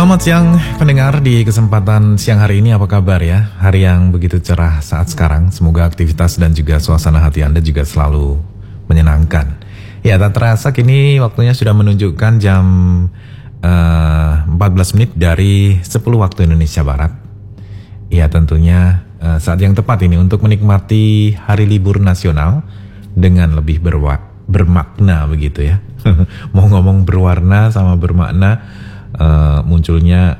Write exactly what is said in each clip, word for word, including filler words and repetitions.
Selamat siang pendengar, di kesempatan siang hari ini apa kabar ya? Hari yang begitu cerah saat sekarang. Semoga aktivitas dan juga suasana hati Anda juga selalu menyenangkan. Ya, tak terasa kini waktunya sudah menunjukkan jam uh, empat belas menit dari sepuluh waktu Indonesia Barat. Ya, tentunya uh, saat yang tepat ini untuk menikmati hari libur nasional dengan lebih berwa- bermakna begitu ya. Mau ngomong berwarna sama bermakna, Uh, munculnya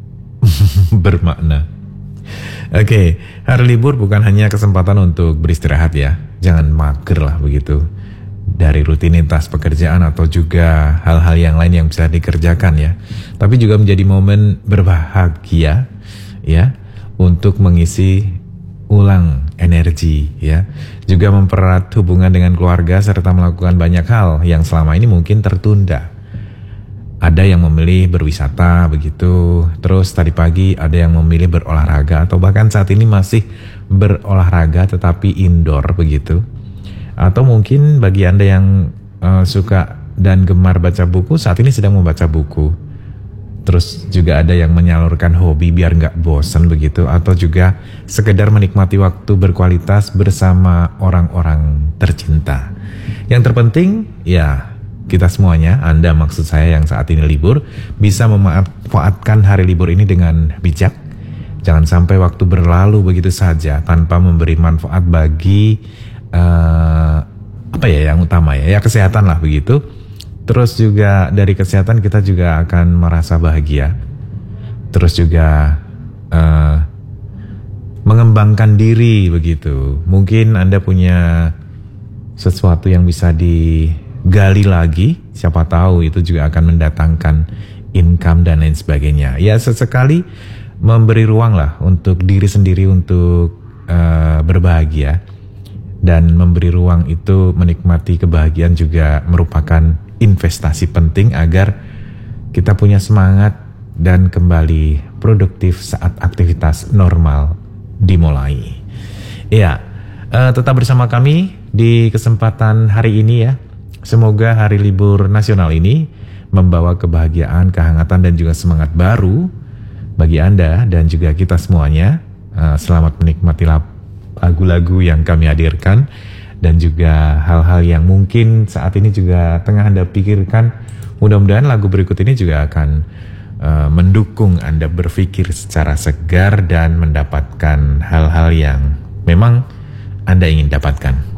bermakna. Oke, okay, hari libur bukan hanya kesempatan untuk beristirahat ya. Jangan mager lah begitu dari rutinitas pekerjaan atau juga hal-hal yang lain yang bisa dikerjakan ya. Tapi juga menjadi momen berbahagia ya, untuk mengisi ulang energi ya. Juga mempererat hubungan dengan keluarga serta melakukan banyak hal yang selama ini mungkin tertunda. Ada yang memilih berwisata begitu, terus tadi pagi ada yang memilih berolahraga atau bahkan saat ini masih berolahraga tetapi indoor begitu. Atau mungkin bagi Anda yang uh, suka dan gemar baca buku, saat ini sedang membaca buku. Terus juga ada yang menyalurkan hobi biar nggak bosan begitu, atau juga sekedar menikmati waktu berkualitas bersama orang-orang tercinta. Yang terpenting ya, kita semuanya, Anda maksud saya yang saat ini libur, bisa memanfaatkan hari libur ini dengan bijak. Jangan sampai waktu berlalu begitu saja tanpa memberi manfaat bagi uh, apa ya yang utama ya, ya kesehatan lah begitu. Terus juga dari kesehatan kita juga akan merasa bahagia. Terus juga uh, mengembangkan diri begitu. Mungkin Anda punya sesuatu yang bisa di gali lagi, siapa tahu itu juga akan mendatangkan income dan lain sebagainya. Ya, sesekali memberi ruang lah untuk diri sendiri untuk uh, berbahagia, dan memberi ruang itu menikmati kebahagiaan juga merupakan investasi penting agar kita punya semangat dan kembali produktif saat aktivitas normal dimulai. Ya, uh, tetap bersama kami di kesempatan hari ini ya. Semoga hari libur nasional ini membawa kebahagiaan, kehangatan dan juga semangat baru bagi Anda dan juga kita semuanya. Selamat menikmati lagu-lagu yang kami hadirkan dan juga hal-hal yang mungkin saat ini juga tengah Anda pikirkan. Mudah-mudahan lagu berikut ini juga akan uh, mendukung Anda berpikir secara segar dan mendapatkan hal-hal yang memang Anda ingin dapatkan.